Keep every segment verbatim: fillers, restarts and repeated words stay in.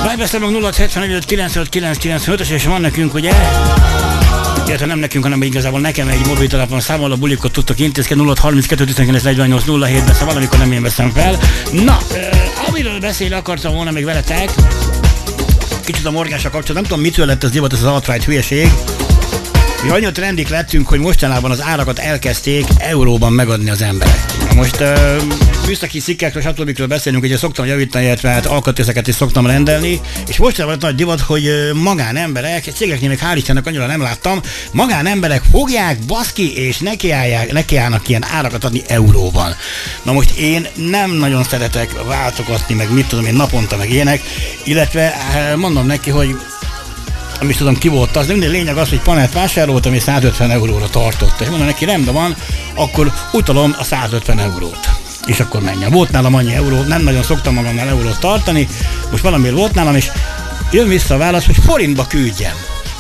Viberszám meg nulla hetvenöt kilencvenöt kilencszázkilencvenöt és van nekünk, ugye? Illetve nem nekünk, hanem igazából nekem egy mobiltelefon számmal a bulikot tudtok intézkedni nulla harminckettő tizenkilenc negyvennyolc nulla hét-ben, szóval valamikor nem én veszem fel. Na, uh, amiről beszélni akartam volna még veletek, kicsit a morgással kapcsolatban, nem tudom mitől lett ez divat, ez az alt-right hülyeség. Mi annyira trendik lettünk, hogy mostanában az árakat elkezdték euróban megadni az emberek. Na most uh, műszaki szikkekről, stb. Beszélünk, hogy szoktam javítani, illetve hát alkatrészeket is szoktam rendelni, és mostanában nagy divat, hogy uh, magánemberek, cégeknél még hál' Istennek annyira nem láttam, magánemberek fogják, baszki, és nekiállják, nekiállnak ilyen árakat adni euróban. Na most én nem nagyon szeretek váltogatni, meg mit tudom én naponta, meg ilyenek, illetve uh, mondom neki, hogy nem is tudom ki volt az, de minden lényeg az, hogy panelt vásároltam és százötven euróra tartott. És mondom neki, rendben van, akkor utalom a százötven eurót. És akkor menjen. Volt nálam annyi euró, nem nagyon szoktam magamnál eurót tartani, most valamiért volt nálam, és jön vissza a válasz, hogy forintba küldjem.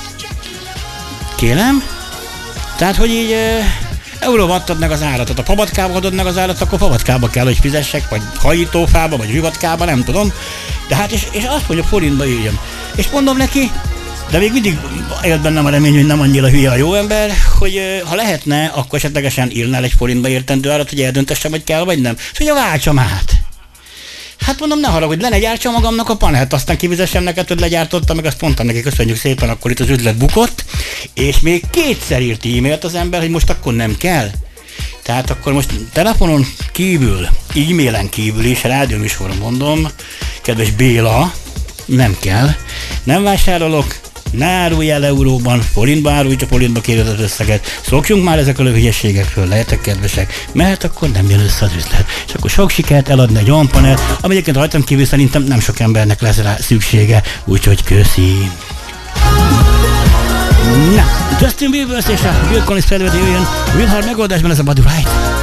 Kérem? Tehát, hogy így e, euróba adtad meg az árat, tehát a pabatkába adod meg az árat, akkor pabatkába kell, hogy fizessek, vagy hajítófába, vagy zsivatkába, nem tudom. De hát, és, és azt mondja, forintba írjam. És mondom neki, de még mindig élt bennem a remény, hogy nem annyira hülye a jó ember, hogy ha lehetne, akkor esetlegesen írnál egy forintba értendő árat, hogy eldöntessem, hogy kell, vagy nem. És ugye váltsam át. Hát mondom, ne haragudj, le ne gyártsam magamnak a panelt, aztán kivizessem neked, hogy legyártotta, meg azt mondtam neki, köszönjük szépen, akkor itt az üzlet bukott, és még kétszer írt e-mailt az ember, hogy most akkor nem kell. Tehát akkor most telefonon kívül, e-mailen kívül is, rádióműsoron mondom, kedves Béla, nem kell, nem vásárolok, ne árulj el euróban, forintba árulj, csak forintba kérjed az összeget. Szokjunk már ezekről a hülyeségekről, lehetek kedvesek, mert akkor nem jön össze az üzlet. És akkor sok sikert eladni egy olyan panelt, ami egyébként rajtam kívül szerintem nem sok embernek lesz rá szüksége, úgyhogy köszi. Na, Justin Bieber és a Bill Collins felvétel jöjjön, Will Hard megoldásban ez a Body Right.